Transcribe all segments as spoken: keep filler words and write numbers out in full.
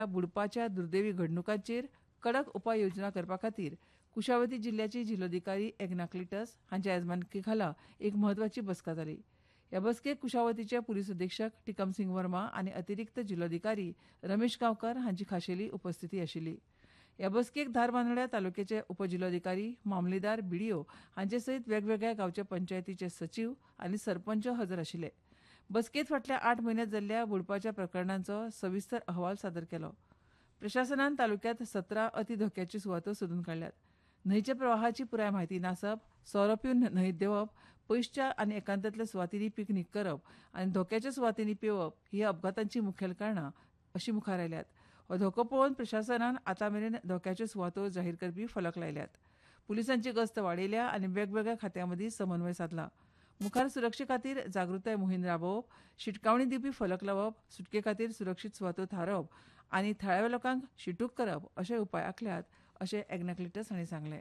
बुडपाच्या दुर्दैवी घडणुकांचेर कडक उपाययोजना करपा खातीर कुशावती जिल्ल्याची जिल्लोधिकारी एग्नाक्लिटस हांच्या येजमानके खाला एक म्हत्वाची बसका जाली. ह्या बसकेक कुशावतीचे पुलीस अधीक्षक टिकम सिंग वर्मा आनी अतिरिक्त जिल्लोधिकारी रमेश गांवकर हांची खाशेली उपस्थिती आशिल्ली. ह्या बसकेक धारबांदोड्या तालुक्याचे उपजिल्लोधिकारी मामलेदार बीडीओ हांचे सयत वेगवेगळ्या गांवच्या पंचायतीचे सचीव आनी सरपंच हजर आशिल्ले. बसकेंत फाटल्या आठ म्हयन्यांत जाल्ल्या बुडपाच्या प्रकरणांचो सविस्तर अहवाल सादर केलो. प्रशासनान तालुक्यांत सतरा अति धोक्याच्यो सुवातो सोदून काडल्यात. न्हंयच्या प्रवाहाची पुराय म्हायती नासप, सोरो पिवन न्हंयत देंवप, पयसच्या आनी एकांतांतल्या सुवातींनी पिकनीक करप आनी धोक्याच्या सुवातींनी पेंवप ही अपघातांची मुखेल कारणां अशी मुखार आयल्यात. हो धोको पळोवन प्रशासनान आतां मेरेन धोक्याच्यो सुवातो जाहीर करपी फलक लायल्यात. पुलिसांची गस्त वाडयल्या आनी वेगवेगळ्या खात्यां मदीं समन्वय साधला. मुखार सुरक्षे खातीर जागृताय मोहीम राबोवप, शिटकावणी दिवपी फलक लावप, सुटके खातीर सुरक्षीत सुवातो थारावप आनी थळाव्या लोकांक शिटूक करप अशे उपाय आखल्यात अशें एग्नाक्लिटस हांणी सांगलें.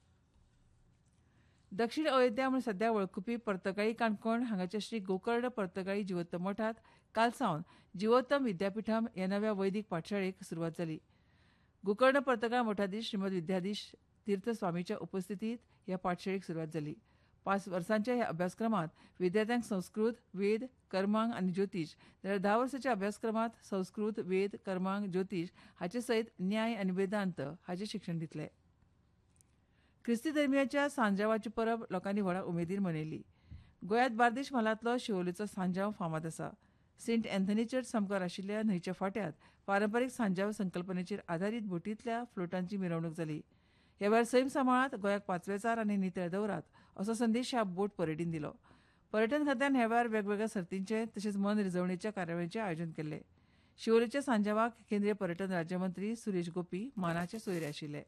दक्षिण अयोध्या म्हूण सध्या वळखुपी पर्तगाळी काणकोण हांगाच्या श्री गोकर्ण पर्तगाळी जिवोत्तम मठांत काल सावन जिवोत्तम विद्यापिठम ह्या नव्या वैदीक पाठशाळेक सुरवात जाली. गोकर्ण पर्तगाळ मठाधीश श्रीमद विद्याधीश तीर्थ स्वामीच्या उपस्थितीत ह्या पाठशाळेक सुरवात जाली. पांच वर्सांच्या ह्या अभ्यासक्रमांत विद्यार्थ्यांक संस्कृत, वेद, कर्मांग आनी ज्योतीश जाल्यार धा वर्सांच्या अभ्यासक्रमांत संस्कृत, वेद, कर्मांग, ज्योतीश हाचे सयत न्याय आनी वेदांत हाचें शिक्षण दितले. ख्रिस्ती धर्मियाच्या सांजावाची परब लोकांनी व्हडा उमेदीन मनयली. गोंयांत बार्देश म्हालांतलो शिवोलेचो सांजाव फामाद आसा. सेंट अँथनी चर्च समकार आशिल्ल्या न्हंयच्या फांट्यात पारंपारीक सांजाव संकल्पनेचेर आदारीत बोटींतल्या फ्लोटांची मिरवणूक जाली. ह्या वेळार सैम सांबाळात, गोंयाक पांचवेचार आनी नितळ दवरात असो संदेश ह्या बोट परेडीन दिलो. पर्यटन खात्यान ह्या वेळार वेगवेगळ्या सर्तींचे तशेंच मन रिजवणेच्या कार्यावळींचें आयोजन केल्लें. शिवोलेच्या सांजावाक केंद्रीय पर्यटन राज्यमंत्री सुरेश गोपी मानाचे सोयरे आशिल्ले.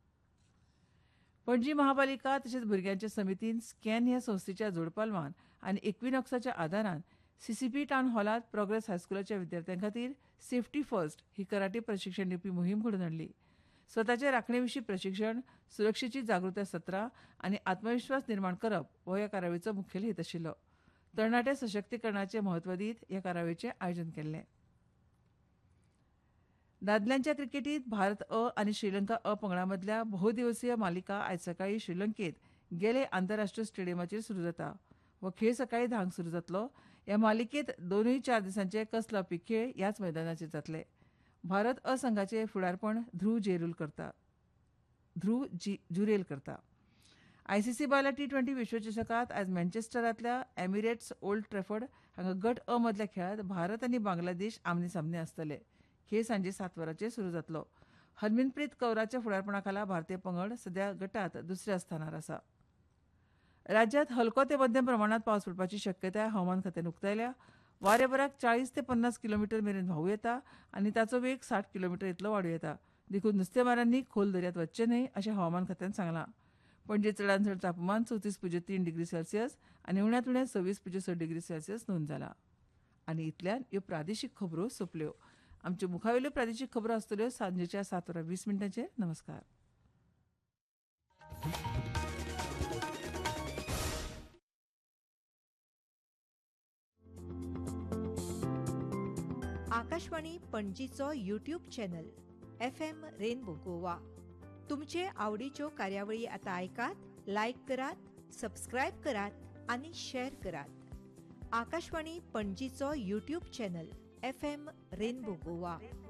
पणजी महापालिका तशेंच भुरग्यांच्या समितीन स्कॅन ह्या संस्थेच्या जोडपालवान आनी इक्विनॉक्साच्या आदारान सीसीपी टावन हॉलांत प्रोग्रेस हायस्कुलाच्या विद्यार्थ्यां खातीर सेफ्टी फर्स्ट ही कराटे प्रशिक्षण दिवपी मोहीम घडोवन हाडली. स्वताचे राखणे विशीं प्रशिक्षण, सुरक्षेची जागृताय सत्रां आनी आत्मविश्वास निर्माण करप हो ह्या कार्यावळीचो मुखेल हेत आशिल्लो. तरणाट्या सशक्तीकरणाचे म्हत्व दीत ह्या कार्यावळीचें आयोजन केल्लें. दादल्यांच्या क्रिकेटींत भारत अ आनी श्रीलंका अ पंगडा मदल्या बहुदिवसीय मालिका आयज सकाळीं श्रीलंकेंत गेले आंतरराष्ट्रीय स्टेडियमाचेर सुरू जाता. हो खेळ सकाळीं धांक सुरू जातलो. ह्या मालिकेंत दोनूय चार दिसांचे कस लावपी खेळ ह्याच मैदानाचेर जातले. भारत अ संघाचें फुडारपण ध्रुव जेरूल करता ध्रुव जुरेल करता. आयसीसी बायला टी ट्वेंटी विश्वचषकांत आयज मँचेस्टरांतल्या एमिरेट्स ओल्ड ट्रॅफर्ड हांगा गट अ मदल्या खेळांत भारत आनी बांगलादेश आमने सामने आसतले. खेळ सांजे सात वरांचेर सुरू जातलो. हरमनप्रीत कौराच्या फुडारपणा खाला भारतीय पंगड सध्या गटांत दुसऱ्या स्थानार आसा. राज्यांत हलको ते मध्यम प्रमाणांत पावस पडपाची शक्यताय हवामान खात्यान उक्तायल्या. वारे बराक चाळीस ते पन्नास किलोमीटर मेरेन व्हांवू येता आनी ताचो वेग साठ किलोमीटर इतलो वाडूं येता. देखून नुस्तेमारांनी खोल दर्यांत वचचें न्हय अशें हवामान खात्यान सांगलां. पणजे चडांत चड तापमान चवतीस पुज्यो तीन डिग्री सेल्सियस आनी उण्यात उणें सव्वीस पुज्यो स डिग्री सेल्सियस नोंद जाला. आनी इतल्यान ह्यो प्रादेशीक खबरो सोंपल्यो. आमच्यो मुखावेल्यो प्रादेशीक खबरो आसतल्यो सांजेच्या सात वरां वीस मिनटांचेर. नमस्कार. Akashvani पणजीचो YouTube channel F M rainbow Goa. तुमचे आवडीच्यो कार्यावळी आतां आयकात, लायक करात, सबस्क्रायब करात आनी शेअर करात. Akashvani पणजीचो YouTube channel F M rainbow Goa.